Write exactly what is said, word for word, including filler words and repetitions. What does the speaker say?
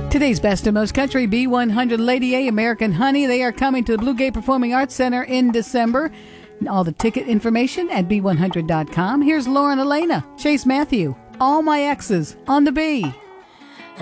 Today's best and most country, B one hundred, Lady A, American Honey. They are coming to the Blue Gate Performing Arts Center in December. All the ticket information at B one hundred dot com. Here's Lauren Elena, Chase Matthew, All My Exes on the B.